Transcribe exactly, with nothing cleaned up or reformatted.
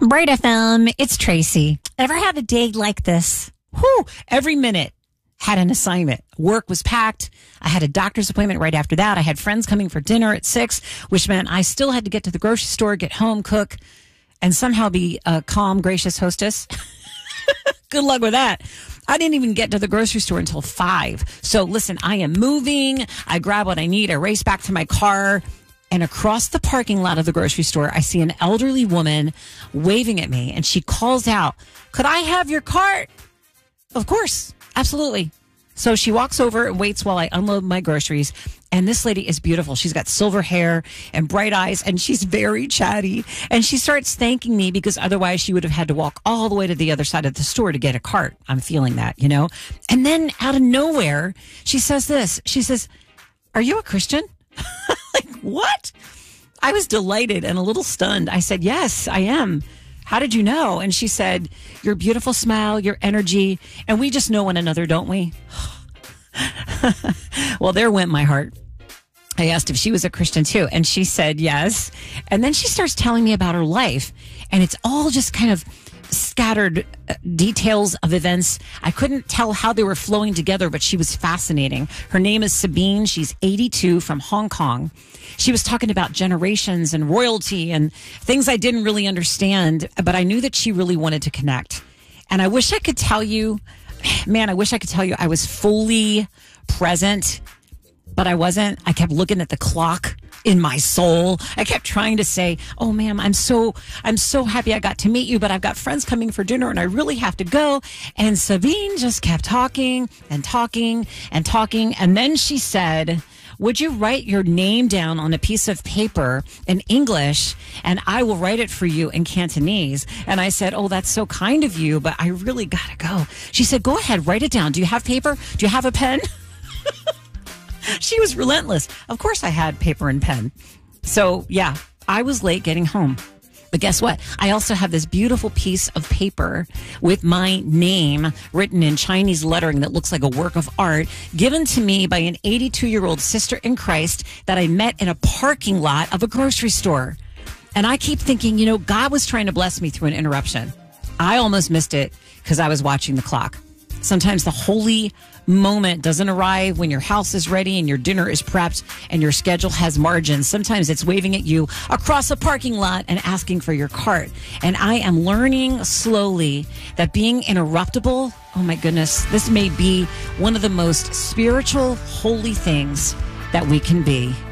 Bright F M, it's Tracy. Ever had a day like this? Whew, every minute had an assignment. Work was packed. I had a doctor's appointment right after that. I had friends coming for dinner at six, which meant I still had to get to the grocery store, get home, cook, and somehow be a calm, gracious hostess. Good luck with that. I didn't even get to the grocery store until five. So listen, I am moving. I grab what I need. I race back to my car. And across the parking lot of the grocery store, I see an elderly woman waving at me. And she calls out, "Could I have your cart?" Of course. Absolutely. So she walks over and waits while I unload my groceries. And this lady is beautiful. She's got silver hair and bright eyes, and she's very chatty. And she starts thanking me because otherwise she would have had to walk all the way to the other side of the store to get a cart. I'm feeling that, you know. And then out of nowhere, she says this. She says, "Are you a Christian?" Like, what? I was delighted and a little stunned. I said, "Yes, I am. How did you know?" And she said, "Your beautiful smile, your energy, and we just know one another, don't we?" Well, there went my heart. I asked if she was a Christian too, and she said yes. And then she starts telling me about her life, and it's all just kind of scattered details of events. I couldn't tell how they were flowing together, but she was fascinating. Her name is Sabine. She's eighty-two, from Hong Kong. She was talking about generations and royalty and things I didn't really understand, but I knew that she really wanted to connect. And I wish I could tell you, man, I wish I could tell you I was fully present, but I wasn't. I kept looking at the clock in my soul. I kept trying to say, "Oh, ma'am, I'm so, I'm so happy I got to meet you, but I've got friends coming for dinner and I really have to go." And Sabine just kept talking and talking and talking. And then she said, "Would you write your name down on a piece of paper in English and I will write it for you in Cantonese?" And I said, "Oh, that's so kind of you, but I really gotta go." She said, "Go ahead, write it down. Do you have paper? Do you have a pen?" She was relentless. Of course I had paper and pen. So yeah, I was late getting home. But guess what? I also have this beautiful piece of paper with my name written in Chinese lettering that looks like a work of art, given to me by an eighty-two-year-old sister in Christ that I met in a parking lot of a grocery store. And I keep thinking, you know, God was trying to bless me through an interruption. I almost missed it because I was watching the clock. Sometimes the holy moment doesn't arrive when your house is ready and your dinner is prepped and your schedule has margins. Sometimes it's waving at you across a parking lot and asking for your cart. And I am learning slowly that being interruptible, oh my goodness, this may be one of the most spiritual, holy things that we can be.